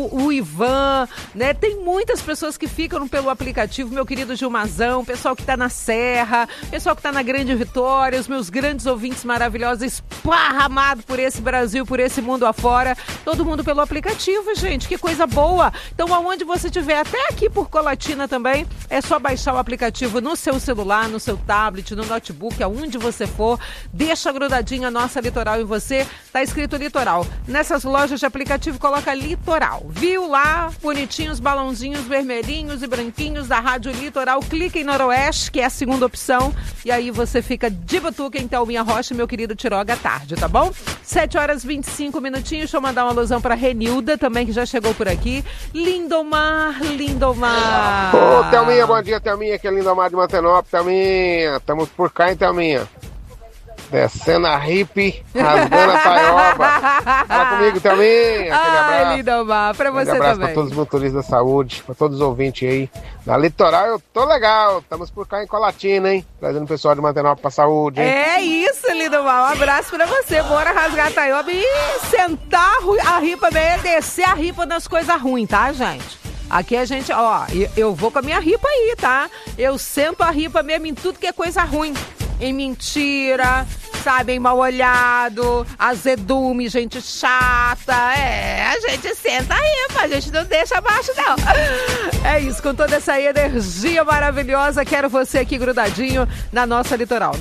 o Ivan, né? Tem muitas pessoas que ficam pelo aplicativo, meu querido Gilmazão, pessoal que tá na Serra, pessoal que tá na Grande Vitória, os meus grandes ouvintes maravilhosos, esparramados por esse Brasil, por esse mundo afora, todo mundo pelo aplicativo, gente, que coisa boa. Então, aonde você estiver, até aqui por Colatina também, é só baixar o aplicativo no seu celular, no seu tablet, no notebook, aonde você for, deixa grudadinha a nossa Litoral em você, tá escrito Litoral. Nessas lojas de aplicativo, coloca Litoral. Viu lá, bonitinhos, balãozinhos vermelhinhos e branquinhos da Rádio Litoral, clica em Noroeste, que é a segunda opção, e aí você fica de butuca em Thelminha Rocha, meu querido Tiroga, à tarde, tá bom? 7h25, deixa eu mandar uma alusão pra Renilda também, que já chegou por aqui. Lindomar. Ô, Thelminha, bom dia, Thelminha, que é Lindomar de Mantenópolis, Thelminha, estamos por cá, hein, Thelminha? Descendo a hippie, rasgando a taioba. Fala comigo, Thelminha. Ai, Lindomar, pra você abraço também. Pra todos os motoristas da saúde, pra todos os ouvintes aí. Na Litoral eu tô legal, estamos por cá em Colatina, hein? Trazendo o pessoal de Mantenópolis pra saúde, hein? É isso, Lindomar, um abraço pra você. Bora rasgar a taioba e sentar a ripa bem, descer a ripa nas coisas ruins, tá, gente? Aqui a gente, ó, eu vou com a minha ripa aí, tá? Eu sento a ripa mesmo em tudo que é coisa ruim. Em mentira, sabe, em mal olhado, azedume, gente chata. A gente senta a ripa, a gente não deixa abaixo, não. É isso, com toda essa energia maravilhosa, quero você aqui grudadinho na nossa Litoral.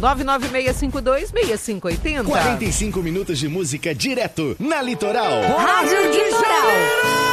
99652-6580. 45 minutos de música direto na Litoral. Rádio Litoral.